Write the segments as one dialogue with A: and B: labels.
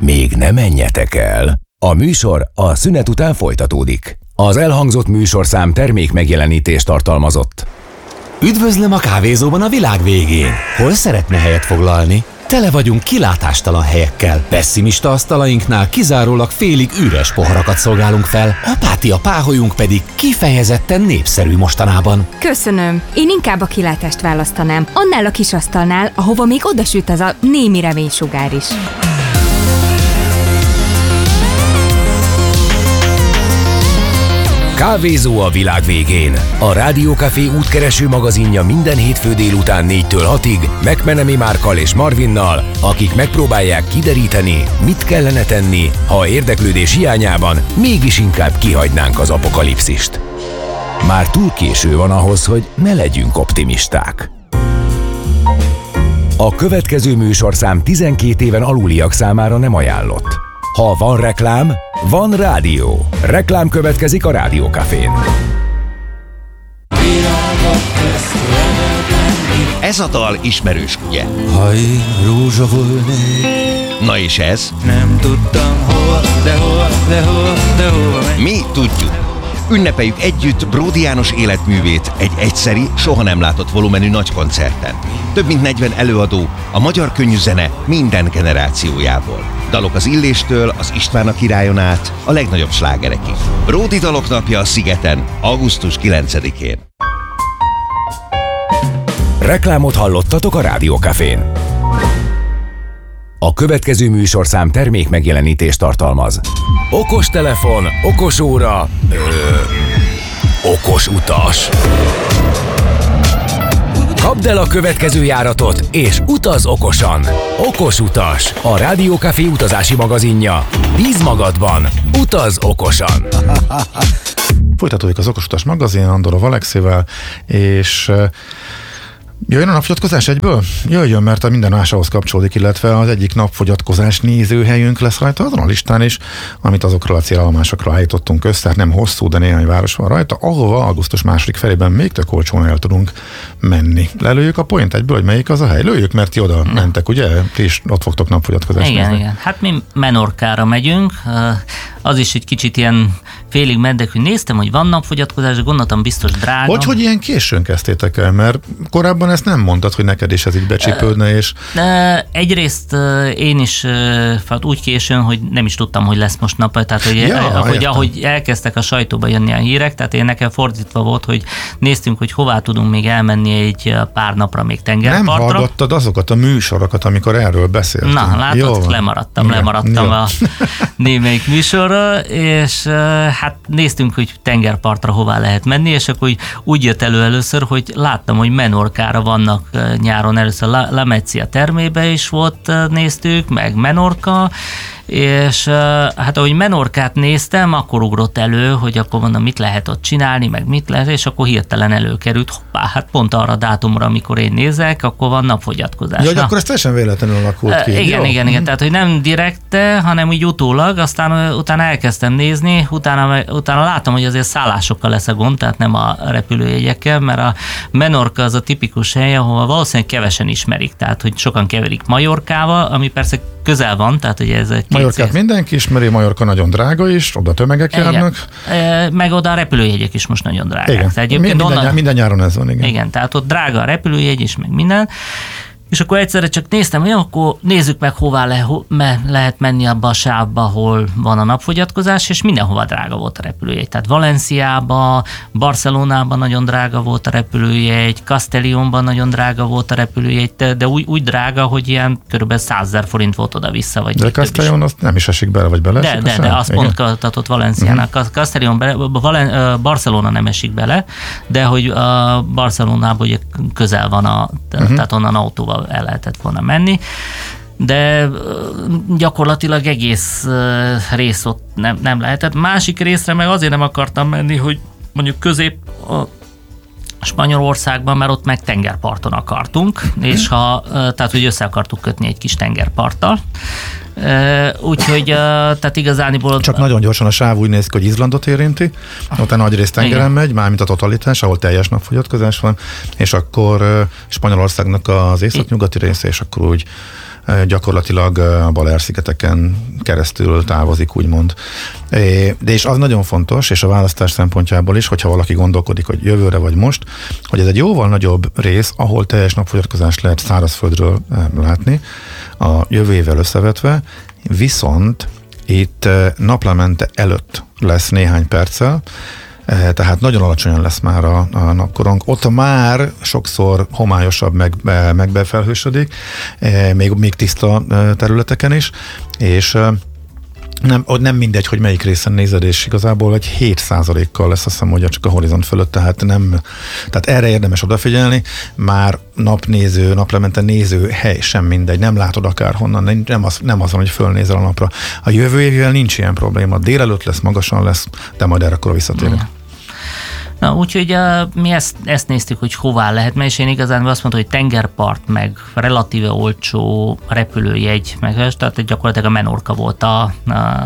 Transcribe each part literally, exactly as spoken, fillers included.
A: még ne menjetek el. A műsor a szünet után folytatódik. Az elhangzott műsorszám termék megjelenítést tartalmazott.
B: Üdvözlöm a kávézóban a világ végén. Hol szeretne helyet foglalni? Tele vagyunk kilátástalan helyekkel. Pessimista asztalainknál kizárólag félig üres poharakat szolgálunk fel, apátia páholyunk pedig kifejezetten népszerű mostanában.
C: Köszönöm. Én inkább a kilátást választanám. Annál a kis asztalnál, ahova még odasüt az a némi reménysugár is.
A: Kávézó a világ végén. A Rádiókafé útkereső magazinja minden hétfő délután négytől hatig McMenemy Márkkal és Marvinnal, akik megpróbálják kideríteni, mit kellene tenni, ha érdeklődés hiányában mégis inkább kihagynánk az apokalipszist. Már túl késő van ahhoz, hogy ne legyünk optimisták. A következő műsorszám tizenkét éven aluliak számára nem ajánlott. Ha van reklám, van rádió. Reklám következik a Rádiókafén.
D: Ez a dal ismerős, ugye?
E: Ha én rózsa volnék.
D: Na és ez?
E: Nem tudtam hol, de hol, de hol, de hol megy.
D: Mi tudjuk. Ünnepeljük együtt Bródi János életművét egy egyszeri, soha nem látott volumenű nagy koncerten. Több mint negyven előadó, a magyar könnyű zene minden generációjából. Dalok az Illéstől, az István a királyon át, a legnagyobb slágerekig. Bródi Dalok napja a Szigeten, augusztus kilencedikén.
A: Reklámot hallottatok a Rádiókafén. A következő műsorszám termék megjelenítést tartalmaz. Okos telefon, okos óra, ö, okos utas. Kapd el a következő járatot, és utaz okosan. Okos utas, a Rádiókafé utazási magazinja. Bíz magadban, utaz okosan.
F: Folytatódik az Okos Utas magazin Andorra Alexével, és jöjjön a napfogyatkozás egyből? Jöjjön, mert a minden másához kapcsolódik, illetve az egyik napfogyatkozás nézőhelyünk lesz rajta azon a listán is, amit azokról a célállomásokra állítottunk össze, tehát nem hosszú, de néhány város van rajta, ahova augusztus második felében még tök olcsón el tudunk menni. Lelőjük a point egyből, hogy melyik az a hely? Lőjük, mert ti oda mentek, ugye? Ti is ott fogtok napfogyatkozást
G: igen,
F: nézni.
G: Igen, hát mi Menorkára megyünk, az is egy kicsit ilyen félig meddek, hogy néztem, hogy van napfogyatkozás, de gondoltam biztos drága.
F: Hogy, hogy ilyen későn kezdtétek el? Mert korábban ezt nem mondtad, hogy neked is ez így becsípődne, és...
G: Egyrészt én is úgy későn, hogy nem is tudtam, hogy lesz most nap, tehát hogy,
F: ja,
G: hogy ahogy elkezdtek a sajtóba jönni a hírek, tehát én nekem fordítva volt, hogy néztünk, hogy hová tudunk még elmenni egy pár napra még tengerpartra.
F: Nem hallgattad azokat a műsorokat, amikor erről beszéltünk.
G: Na, látod, jó, lemaradtam, ja, lemaradtam ja. a némelyik műsorra, és hát néztünk, hogy tengerpartra hová lehet menni, és akkor úgy, úgy jött elő először, hogy láttam, hogy Menorkára vannak nyáron, először La, La Mezzia termébe is volt, néztük, meg Menorca, és hát ahogy Menorkát néztem, akkor ugrott elő, hogy akkor mondom, mit lehet ott csinálni, meg mit lehet, és akkor hirtelen előkerült, hoppá, hát pont arra a dátumra, amikor én nézek, akkor van napfogyatkozás.
F: Ja, hogy akkor ez teljesen véletlenül alakult ki.
G: Uh, igen,
F: jó?
G: igen, igen, tehát hogy nem direkte, hanem úgy utólag, aztán utána elkezdtem nézni, utána, utána látom, hogy azért szállásokkal lesz a gond, tehát nem a repülőjegyekkel, mert a Menorca az a tipikus hely, ahol valószínűleg kevesen ismerik, tehát hogy sokan keverik Majorkával, ami persze közel van, tehát hogy ez egy
F: Majorkát mindenki ismeri, Majorka nagyon drága is, oda tömegek igen. járnak.
G: E, meg oda a repülőjegyek is most nagyon drágák.
F: Igen.
G: Tehát
F: minden,
G: onnan,
F: minden nyáron ez van, igen.
G: Igen, tehát ott drága a repülőjegy is, meg minden. És akkor egyszerre csak néztem, hogy akkor nézzük meg, hová le, ho, me, lehet menni abba a sávba, ahol van a napfogyatkozás, és mindenhova drága volt a repülőjegy. Tehát Valenciába, Barcelonában nagyon drága volt a repülőjegy, Castellonban nagyon drága volt a repülőjegy, de úgy, úgy drága, hogy ilyen körülbelül százezer forint volt oda-vissza. Vagy
F: de Castellon azt nem is esik bele, vagy bele
G: De, de, de azt pont katatott Valenciának. Uh-huh. Castellon, Valen, Barcelona nem esik bele, de hogy a Barcelonában ugye közel van, a, uh-huh. tehát onnan autóval el lehetett volna menni, de gyakorlatilag egész rész ott nem, nem lehetett. Másik részre meg azért nem akartam menni, hogy mondjuk közép a Spanyolországban, mert ott meg tengerparton akartunk, és ha, tehát hogy össze akartuk kötni egy kis tengerparttal, Úgyhogy tehát igazániból...
F: Csak nagyon gyorsan a sáv úgy néz ki, hogy Izlandot érinti, ott nagy rész tengeren megy, mármint a totalitás, ahol teljes napfogyatkozás van, és akkor Spanyolországnak az északnyugati része, és akkor úgy gyakorlatilag a Balear-szigeteken keresztül távozik, úgymond. De és az nagyon fontos, és a választás szempontjából is, hogyha valaki gondolkodik, hogy jövőre vagy most, hogy ez egy jóval nagyobb rész, ahol teljes napfogyatkozást lehet szárazföldről látni, a jövő évvel összevetve, viszont itt naplemente előtt lesz néhány perccel, tehát nagyon alacsonyan lesz már a, a napkorong. Ott már sokszor homályosabb, meg, meg befelhősödik, még, még tiszta területeken is, és nem, nem mindegy, hogy melyik részen nézed, és igazából egy hét százalékkal lesz, azt hiszem, hogy csak a horizont fölött, tehát nem, tehát erre érdemes odafigyelni, már napnéző, naplemente néző hely sem mindegy, nem látod akárhonnan, nem az, nem az van, hogy fölnézel a napra. A jövő évvel nincs ilyen probléma, délelőtt lesz, magasan lesz, de majd erre akkor visszatérünk.
G: Na, úgyhogy uh, mi ezt, ezt néztük, hogy hová lehet, mert és én igazán azt mondtam, hogy tengerpart, meg relatíve olcsó repülőjegy, meg tehát gyakorlatilag a Menorca volt a, a,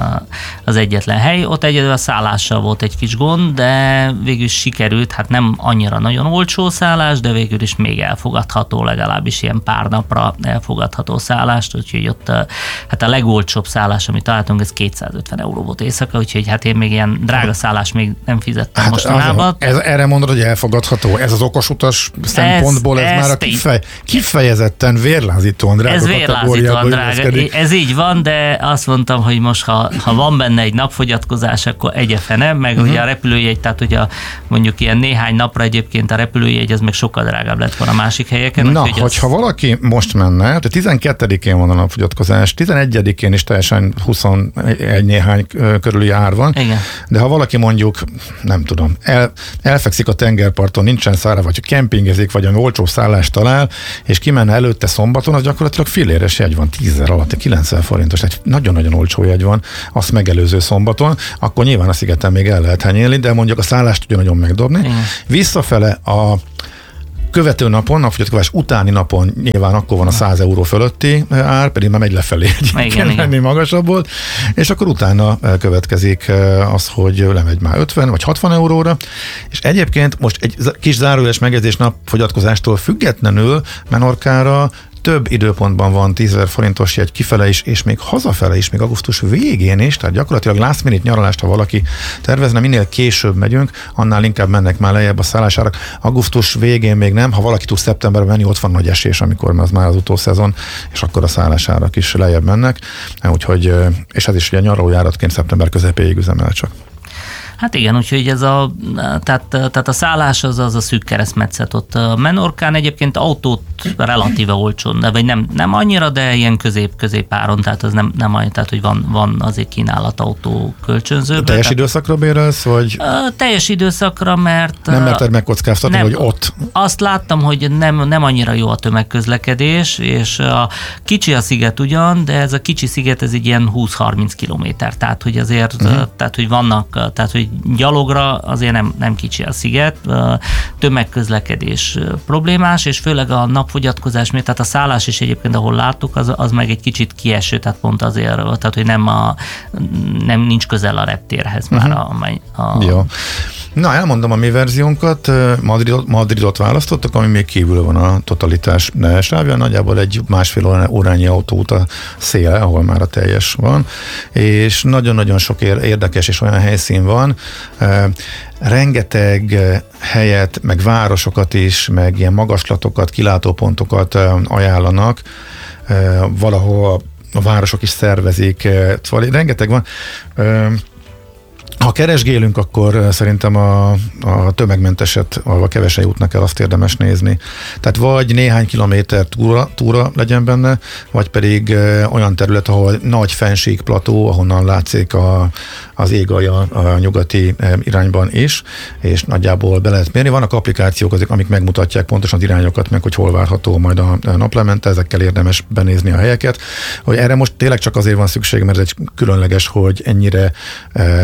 G: az egyetlen hely. Ott egyedül a szállással volt egy kis gond, de végül is sikerült, hát nem annyira nagyon olcsó szállás, de végül is még elfogadható, legalábbis ilyen pár napra elfogadható szállást, úgyhogy ott hát a legolcsóbb szállás, amit találtunk, ez kétszázötven euró volt éjszaka, úgyhogy hát én még ilyen drága szállást még nem fizettem hát mostanában.
F: Ez, erre mondod, hogy elfogadható. Ez az okosutas szempontból, ez, ez, ez már a kifej, kifejezetten vérlázítóan drága.
G: Ez vérlázítóan drága. Ez így van, de azt mondtam, hogy most ha, ha van benne egy napfogyatkozás, akkor egyefene, meg uh-huh. ugye a repülőjegy, tehát ugye mondjuk ilyen néhány napra egyébként a repülőjegy, ez meg sokkal drágább lett volna a másik helyeken.
F: Na, hogy hogyha az... valaki most menne, de tizenkettedikén van a napfogyatkozás, tizenegyedikén is teljesen huszonegy néhány körüli ár van, igen. De ha valaki mondjuk, nem tudom, el elfekszik a tengerparton, nincsen szára, vagy kempingezik, vagy olcsó szállást talál, és kimenne előtte szombaton, az gyakorlatilag filléres jegy van, tízezer alatt, kilencven forintos, tehát nagyon-nagyon olcsó jegy van, azt megelőző szombaton, akkor nyilván a szigeten még el lehet henyélni, de mondjuk a szállást tudja nagyon megdobni. Igen. Visszafele a követő napon, napfogyatkozás utáni napon nyilván akkor van a száz euró fölötti ár, pedig már megy lefelé egy magasabb volt, és akkor utána következik az, hogy lemegy már ötven vagy hatvan euróra, és egyébként most egy kis zárójeles megjegyzés napfogyatkozástól függetlenül Menorcára több időpontban van tízezer forintos jegy kifele is, és még hazafele is, még augusztus végén is, tehát gyakorlatilag last minute nyaralást, ha valaki tervezne, minél később megyünk, annál inkább mennek már lejjebb a szállásárak. Augusztus végén még nem, ha valaki tud szeptemberben menni, ott van nagy esés, amikor az már az utószezon, és akkor a szállásárak is lejjebb mennek, úgyhogy, és ez is ugye nyaralójáratként szeptember közepéig üzemel csak.
G: Hát igen, úgyhogy ez a, tehát, tehát a szállás az, az a szűk keresztmetszet ott. A Menorcán egyébként autót relatíve olcsón, de vagy nem, nem annyira, de ilyen közép-közép áron, tehát az nem, nem annyi, tehát hogy van, van azért kínálat autó kölcsönzőben.
F: Teljes tehát, időszakra bérelsz, vagy?
G: A teljes időszakra, mert...
F: Nem merted megkockáztatni, nem, hogy ott?
G: Azt láttam, hogy nem, nem annyira jó a tömegközlekedés, és a kicsi a sziget ugyan, de ez a kicsi sziget, ez egy ilyen húsz-harminc kilométer, tehát hogy azért, uh-huh. tehát hogy vannak, tehát hogy gyalogra azért nem, nem kicsi a sziget, tömegközlekedés problémás, és főleg a napfogyatkozás miatt, tehát a szállás is egyébként, ahol láttuk, az, az meg egy kicsit kieső, tehát pont azért, tehát hogy nem, a, nem nincs közel a reptérhez már uh-huh. a, a...
F: Jó. Na, elmondom a mi verziónkat. Madrid, Madridot választottak, ami még kívül van a totalitás sávja, nagyjából egy másfél órányi autóút a széle, ahol már a teljes van, és nagyon-nagyon sok érdekes és olyan helyszín van. Rengeteg helyet, meg városokat is, meg ilyen magaslatokat, kilátópontokat ajánlanak, valahol a városok is szervezik, szóval rengeteg van. Ha keresgélünk, akkor szerintem a, a tömegmenteset, ahol kevesen jutnak el, azt érdemes nézni. Tehát vagy néhány kilométer túra, túra legyen benne, vagy pedig olyan terület, ahol nagy fensík plató, ahonnan látszik a, az égalja a nyugati irányban is, és nagyjából be lehet mérni. Vannak applikációk, azok, amik megmutatják pontosan az irányokat, meg hogy hol várható majd a naplemente, ezekkel érdemes benézni a helyeket. Hogy erre most tényleg csak azért van szükség, mert ez egy különleges, hogy ennyire napnyug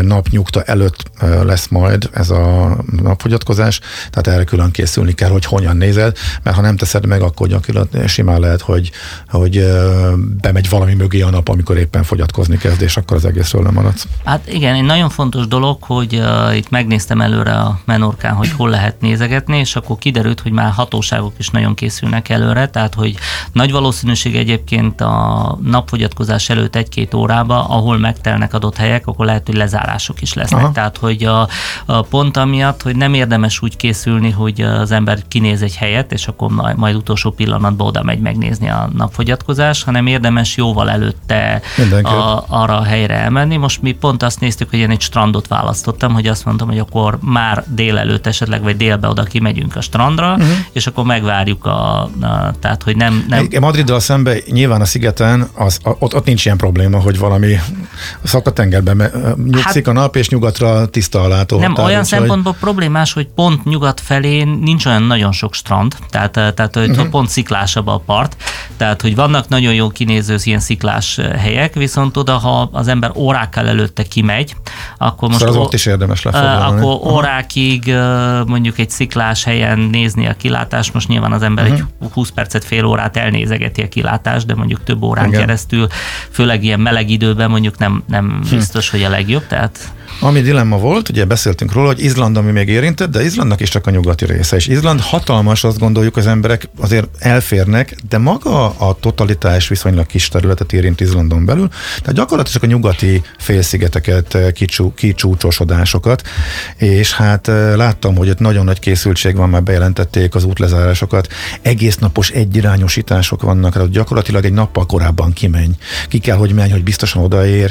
F: nyugta előtt lesz majd ez a napfogyatkozás, tehát erre külön készülni kell, hogy hogyan nézed, mert ha nem teszed meg, akkor gyakorlatilag simán lehet, hogy, hogy bemegy valami mögé a nap, amikor éppen fogyatkozni kezd, és akkor az egészről nem maradsz.
G: Hát igen, egy nagyon fontos dolog, hogy uh, itt megnéztem előre a Menorkán, hogy hol lehet nézegetni, és akkor kiderült, hogy már hatóságok is nagyon készülnek előre, tehát hogy nagy valószínűség egyébként a napfogyatkozás előtt egy-két órába, ahol megtelnek adott helyek, akkor lehet, hogy lezárások is lesznek. Aha. Tehát, hogy a, a pont amiatt, hogy nem érdemes úgy készülni, hogy az ember kinéz egy helyet, és akkor majd, majd utolsó pillanatban oda megy megnézni a napfogyatkozás, hanem érdemes jóval előtte a, arra a helyre elmenni. Most mi pont azt néztük, hogy én egy strandot választottam, hogy azt mondtam, hogy akkor már délelőtt esetleg, vagy délbe oda kimegyünk a strandra, uh-huh. és akkor megvárjuk a, a tehát, hogy nem... nem...
F: Madriddal szemben nyilván a szigeten, az, ott, ott nincs ilyen probléma, hogy valami szakadtengerben nyugszik hát, a nap, és nyugatra tiszta a látó.
G: Nem, olyan szempontból hogy... problémás, hogy pont nyugat felé nincs olyan nagyon sok strand, tehát, tehát hogy uh-huh. pont sziklásabb a part, tehát, hogy vannak nagyon jó kinéző ilyen sziklás helyek, viszont oda, ha az ember órákkal előtte kimegy, akkor most...
F: Szóval az ott is érdemes lefoglalni.
G: Akkor Aha. órákig mondjuk egy sziklás helyen nézni a kilátást, most nyilván az ember uh-huh. egy húsz percet, fél órát elnézegeti a kilátást, de mondjuk több órán Igen. keresztül, főleg ilyen meleg időben mondjuk nem, nem biztos, hm. hogy a legjobb, tehát...
F: Ami dilemma volt, ugye beszéltünk róla, hogy Izland, ami még érintett, de Izlandnak is csak a nyugati része. És Izland hatalmas, azt gondoljuk, az emberek azért elférnek, de maga a totalitás viszonylag kis területet érint Izlandon belül, tehát gyakorlatilag csak a nyugati félszigeteket, kicsú, kicsúcsosodásokat, és hát láttam, hogy ott nagyon nagy készültség van, már bejelentették az útlezárásokat, egész napos egyirányosítások vannak, tehát gyakorlatilag egy nappal korábban kimenj. Ki kell, hogy menj, hogy biztosan odaér.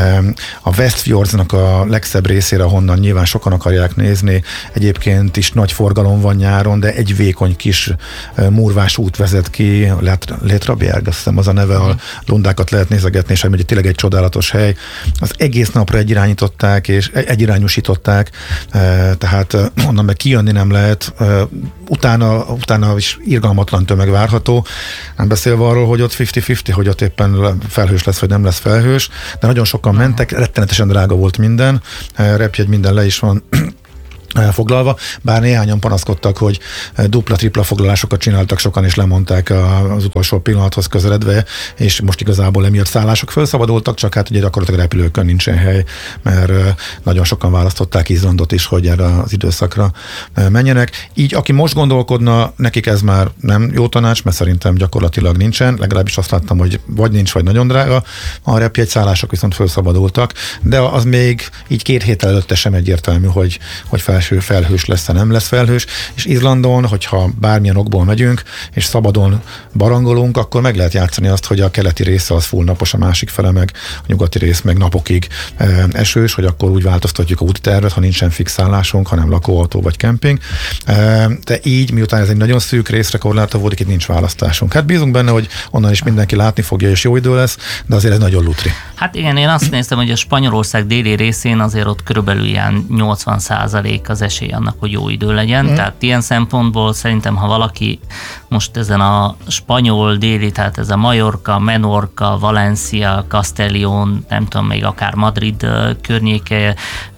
F: A Westfjordsnak a legszebb részére, ahonnan nyilván sokan akarják nézni. Egyébként is nagy forgalom van nyáron, de egy vékony kis murvás út vezet ki, Letrabjerg, azt hiszem az a neve, a lundákat lehet nézegetni, és egy tényleg egy csodálatos hely. Az egész napra egyirányították, és egyirányosították, tehát onnan meg kijönni nem lehet. Utána, utána is irgalmatlan tömeg várható. Nem beszélve arról, hogy ott fifty-fifty, hogy ott éppen felhős lesz, vagy nem lesz felhős, de nagyon sokan mentek, rettenetesen drága volt minden, repjegy minden le is van foglalva, bár néhányan panaszkodtak, hogy dupla-tripla foglalásokat csináltak, sokan is lemondták az utolsó pillanathoz közeledve, és most igazából emiatt szállások felszabadultak, csak hát ugye gyakorlatilag repülőkön nincsen hely, mert nagyon sokan választották Izlandot is, hogy erre az időszakra menjenek. Így, aki most gondolkodna, nekik ez már nem jó tanács, mert szerintem gyakorlatilag nincsen, legalábbis azt láttam, hogy vagy nincs, vagy nagyon drága, a repjegyszállások viszont felszabadultak, de az még így két héttel előtte sem egyértelmű, hogy, hogy fel felhős lesz, nem lesz felhős, és Izlandon, hogyha bármilyen okból megyünk, és szabadon barangolunk, akkor meg lehet játszani azt, hogy a keleti része az full napos, a másik fele meg a nyugati rész meg napokig e, esős, hogy akkor úgy változtatjuk a útitervet, ha nincsen fix szállásunk, hanem lakóautó vagy kemping. E, de így, miután ez egy nagyon szűk részre korlátozódik, itt nincs választásunk. Hát bízunk benne, hogy onnan is mindenki látni fogja, és jó idő lesz, de azért ez nagyon lutri.
G: Hát igen, én azt néztem, hogy a Spanyolország déli részén azért ott körülbelül ilyen nyolcvan százalék az esély annak, hogy jó idő legyen. Mm. Tehát ilyen szempontból szerintem, ha valaki most ezen a spanyol déli, tehát ez a Mallorca, Menorca, Valencia, Castellón, nem tudom, még akár Madrid környéke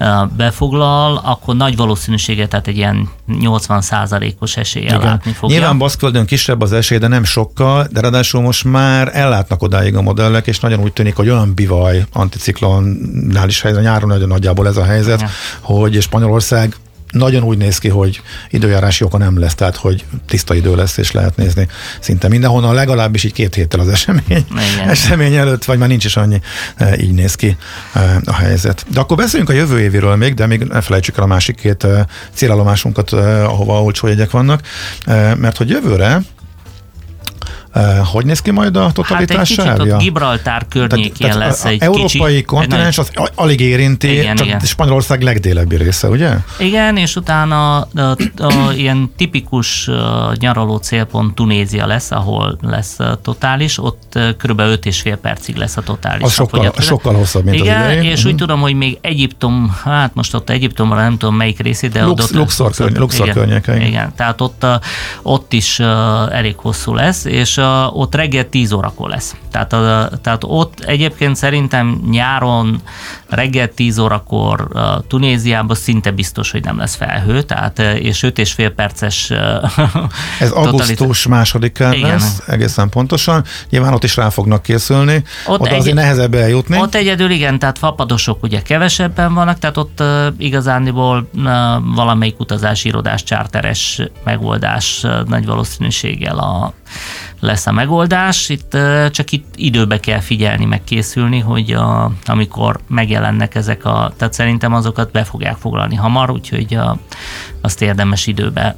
G: befoglal, akkor nagy valószínűsége, tehát egy ilyen nyolcvan százalékos eséllyel látni fogja.
F: Nyilván Baszkföldön kisebb az esély, de nem sokkal, de ráadásul most már ellátnak odáig a modellek, és nagyon úgy tűnik, hogy olyan bivaj anticiklonnál is helyzet, nyáron nagyon nagyjából ez a helyzet, ja. hogy Spanyolország nagyon úgy néz ki, hogy időjárási oka nem lesz, tehát hogy tiszta idő lesz, és lehet nézni szinte mindenhonnan, legalábbis így két héttel az esemény, esemény előtt, vagy már nincs is annyi, így néz ki a helyzet. De akkor beszéljünk a jövő éviről még, de még ne felejtsük el a másik két célállomásunkat, ahova olcsó jegyek vannak, mert hogy jövőre Uh, hogy néz ki majd a totalitás
G: hát egy kicsit
F: sávja?
G: Ott Gibraltár környékén tehát, tehát lesz egy
F: európai kicsi. Európai kontinens az alig érinti, igen, csak igen. Spanyolország legdélebbi része, ugye?
G: Igen, és utána a, a, a, ilyen tipikus uh, nyaraló célpont Tunézia lesz, ahol lesz uh, totális, ott uh, kb. öt és fél percig lesz a totális.
F: Az sokkal, sokkal hosszabb, mint
G: igen,
F: az idején.
G: És uh-huh. úgy tudom, hogy még Egyiptom, hát most ott Egyiptomra nem tudom melyik részét, de
F: Lux,
G: ott...
F: Luxor, körny- Luxor
G: igen,
F: környéke.
G: Igen, tehát ott, uh, ott is uh, elég hosszú lesz, és uh, ott reggel tíz órakor lesz. Tehát, uh, tehát ott egyébként szerintem nyáron reggel tíz órakor uh, Tunéziában szinte biztos, hogy nem lesz felhő, tehát uh, és öt és fél perces uh,
F: ez augusztus másodikán lesz, egészen pontosan. Nyilván ott is rá fognak készülni. Ott oda egy, azért nehezebb eljutni.
G: Ott egyedül igen, tehát fapadosok ugye kevesebben vannak, tehát ott uh, igazániból uh, valamelyik utazási irodás, charteres megoldás uh, nagy valószínűséggel a, lesz a megoldás. Itt uh, csak itt időbe kell figyelni, meg készülni, hogy a, amikor megjelennek ezek a, tehát szerintem azokat be fogják foglalni hamar, úgyhogy a, azt érdemes időbe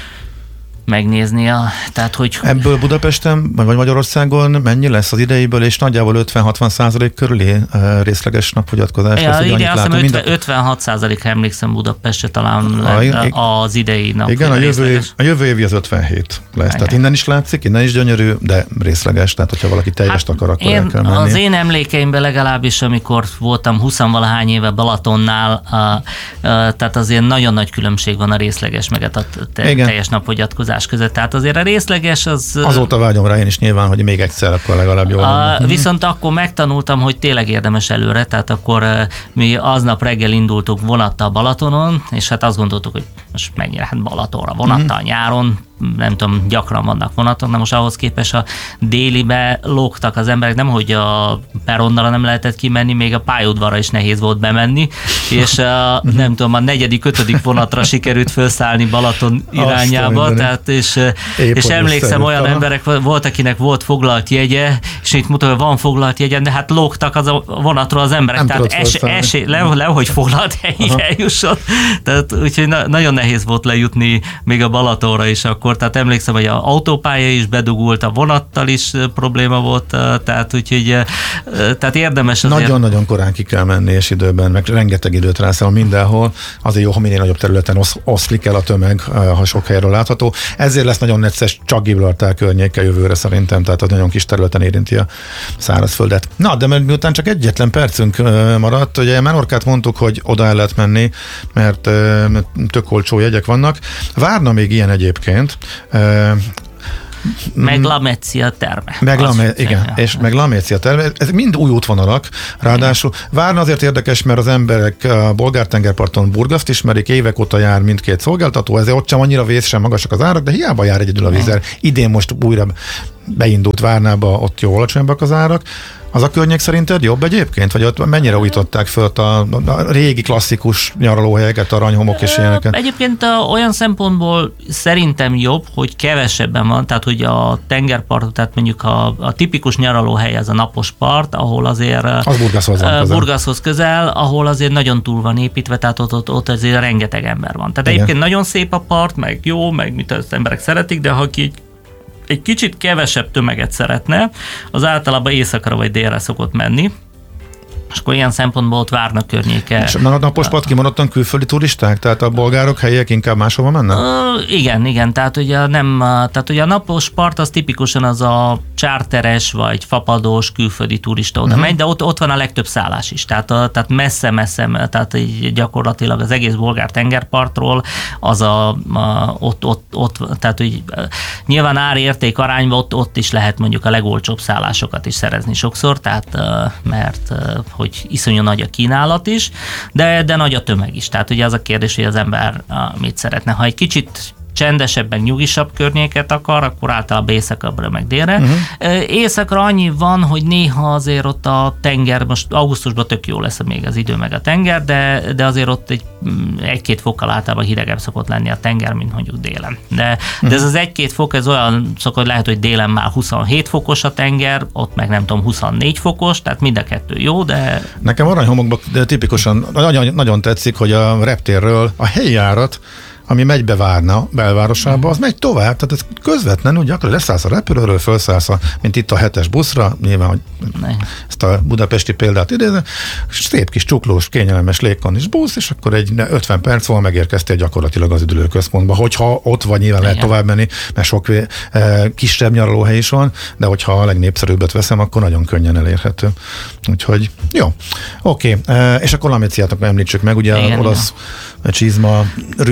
G: megnézni. A, tehát, hogy...
F: Ebből Budapesten, vagy Magyarországon mennyi lesz az idejéből, és nagyjából ötven-hatvan százalék körüli uh, részleges napfogyatkozás
G: ja,
F: lesz?
G: Ide azt hiszem ötven, ötvenhat százalék emlékszem Budapestre talán a, az idei nap.
F: Igen, a jövő, év, a jövő évi az ötvenhét lesz. Igen. Tehát innen is látszik, innen is gyönyörű, de részleges, tehát hogyha valaki teljest hát akar, akkor én, el kell menni.
G: Az én emlékeimben legalábbis, amikor voltam huszonvalahány éve Balatonnál, a, a, tehát azért nagyon nagy különbség van a részleges meg a te, teljes napfogyatkozás között. Tehát azért a részleges az...
F: Azóta vágyom rá én is nyilván, hogy még egyszer akkor legalább jól
G: a, Viszont akkor megtanultam, hogy tényleg érdemes előre, tehát akkor mi aznap reggel indultunk vonattal Balatonon, és hát azt gondoltuk, hogy most mennyire, hát Balatonra vonattal mm-hmm. nyáron, nem tudom, gyakran vannak vonatok, de most ahhoz képest a délibe lógtak az emberek, nem hogy a peronnal nem lehetett kimenni, még a pályaudvarra is nehéz volt bemenni, és a, nem tudom, a negyedik, ötödik vonatra sikerült felszállni Balaton irányába, tehát és, és emlékszem, olyan aha. emberek volt, akinek volt foglalt jegye, és itt mutatja, hogy van foglalt jegye, de hát lógtak az a vonatról az emberek, nem tehát es, es, le, le, hogy foglalt helyig eljusson, tehát úgyhogy na, nagyon nehéz volt lejutni még a Balatonra is akkor. Tehát emlékszem, hogy az autópálya is bedugult, a vonattal is probléma volt, tehát úgyhogy tehát érdemes azért...
F: Nagyon-nagyon korán ki kell menni, és időben, meg rengeteg időt rászáll mindenhol. Azért jó, ha minél nagyobb területen osz, oszlik el a tömeg, ha sok helyről látható. Ezért lesz nagyon necces csak Gibraltár környéke jövőre szerintem, tehát az nagyon kis területen érinti a szárazföldet. Na, de mert miután csak egyetlen percünk maradt, ugye Menorcát mondtuk, hogy oda el lehet menni, mert tök olcsó jegyek vannak. Várna még ilyen egyébként. Uh,
G: meg Lamecia terme.
F: Meg Lame, igen, ja. és meg Lamecia terme. Ez mind új útvonalak, ráadásul Várna azért érdekes, mert az emberek a bolgár-tengerparton Burgaszt ismerik, évek óta jár mindkét szolgáltató, ezért ott sem annyira vész, sem magasak az árak, de hiába jár egyedül a vízer. Idén most újra beindult Várnába, ott jó alacsonyabbak az árak. Az a környék szerinted jobb egyébként? Vagy ott mennyire újították föl a, a régi klasszikus nyaralóhelyeket, aranyhomok és ilyeneket?
G: Egyébként olyan szempontból szerintem jobb, hogy kevesebben van, tehát hogy a tengerpart, tehát mondjuk a, a tipikus nyaralóhely az a napos part, ahol azért
F: az Burgaszhoz van
G: közel. Burgaszhoz közel, ahol azért nagyon túl van építve, tehát ott, ott, ott azért rengeteg ember van. Tehát igen. Egyébként nagyon szép a part, meg jó, meg mit az emberek szeretik, de ha ki egy kicsit kevesebb tömeget szeretne, az általában északra vagy délre szokott menni, és akkor ilyen szempontból ott Várna környéke.
F: És a napos part kimaradtan külföldi turisták? Tehát a bolgárok, helyiek inkább máshova mennek?
G: Uh, igen, igen, tehát ugye, nem, tehát ugye a napos part az tipikusan az a charteres vagy fapados külföldi turista oda uh-huh. megy, de ott, ott van a legtöbb szállás is, tehát, a, tehát messze-messze, tehát így gyakorlatilag az egész bolgár tengerpartról az a, a ott, ott, ott, tehát úgy, nyilván ár-érték arányban ott, ott is lehet mondjuk a legolcsóbb szállásokat is szerezni sokszor, tehát mert hogy iszonyú nagy a kínálat is, de, de nagy a tömeg is. Tehát ugye az a kérdés, hogy az ember mit szeretne. Ha egy kicsit csendesebben, nyugisabb környéket akar, akkor általában északabbra meg délre. Uh-huh. Északra annyi van, hogy néha azért ott a tenger, most augusztusban tök jó lesz még az idő meg a tenger, de, de azért ott egy, egy-két fokkal általában hidegebb szokott lenni a tenger, mint mondjuk délen. De, uh-huh. de ez az egy-két fok, ez olyan szokott, lehet, hogy délen már huszonhét fokos a tenger, ott meg nem tudom, huszonnégy fokos, tehát mind a kettő jó, de...
F: Nekem aranyhomokban tipikusan nagyon, nagyon tetszik, hogy a reptérről a helyi járat, ami megy be Várna belvárosába, az megy tovább, tehát ez közvetlenül gyakran leszállsz a repülőről, felszállsz, a, mint itt a hetes buszra, nyilván, hogy ezt a budapesti példát idézem, szép kis csuklós, kényelmes légkondis busz, és akkor egy ötven perc múlva megérkeztél gyakorlatilag az üdülőközpontba, hogyha ott vagy, nyilván lehet tovább menni, mert sok e, kisebb nyaralóhely is van, de hogyha a legnépszerűbbet veszem, akkor nagyon könnyen elérhető. Úgyhogy jó, oké, e, és akkor Lameciát említsük meg, ugye igen, az olasz csizma rüsztjén,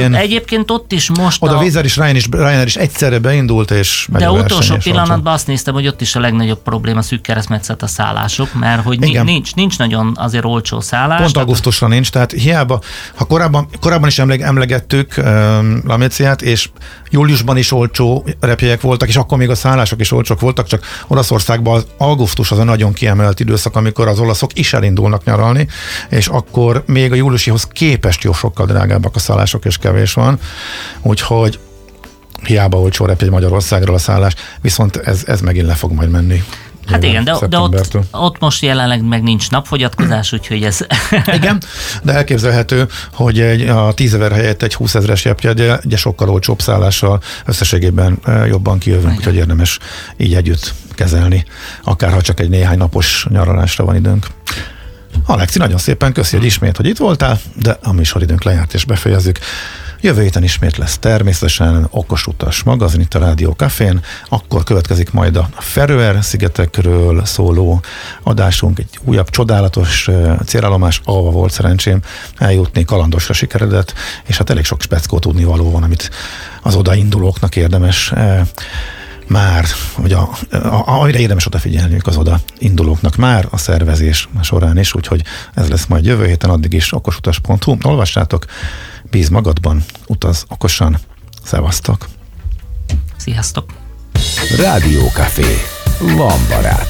F: idén.
G: Egyébként ott is most
F: Oda
G: a...
F: Wizz Air is, Ryanair is, Ryanair is egyszerre beindult, és
G: De utolsó pillanatban azt néztem, hogy ott is a legnagyobb probléma szűk keresztmetszet a szállások, mert hogy
F: Igen.
G: nincs, nincs nagyon azért olcsó szállás.
F: Pont
G: tehát-
F: augusztusra nincs, tehát hiába, ha korábban, korábban is emleg, emlegettük um, Lameciát, és júliusban is olcsó repjegyek voltak, és akkor még a szállások is olcsók voltak, csak Olaszországban az augusztus az a nagyon kiemelt időszak, amikor az olaszok is elindulnak nyaralni, és akkor még a júliusihoz képest jó sokkal drágábbak a szállások, és kevés van. Úgyhogy hiába olcsó repjegy Magyarországról a szállás, viszont ez, ez megint le fog majd menni.
G: Hát igen, de, de ott,
F: szeptembertől.
G: ott most jelenleg meg nincs napfogyatkozás, úgyhogy ez...
F: Igen, de elképzelhető, hogy egy, a tízezer helyett egy húszezres repjegy, ugye sokkal olcsóbb szállással összességében e, jobban kijövünk, úgyhogy érdemes így együtt kezelni, akárha csak egy néhány napos nyaralásra van időnk. Alexi, nagyon szépen köszi, hogy ismét, hogy itt voltál, de a műsoridőnk lejárt és befejezzük. Jövő héten ismét lesz természetesen Okos Utas magazin itt a Rádió Cafén, akkor következik majd a Feröer szigetekről szóló adásunk, egy újabb csodálatos célállomás, ahova volt szerencsém eljutni, kalandosra sikeredett, és hát elég sok speckó tudnivaló van, amit az odaindulóknak érdemes már, vagy a, a, amire érdemes odafigyelniük az oda indulóknak már a szervezés során is, úgyhogy ez lesz majd jövő héten, addig is okosutas pont hu, olvassátok, bíz magadban, utaz okosan, szevasztok!
G: Sziasztok!
A: Rádió Café. Van barát.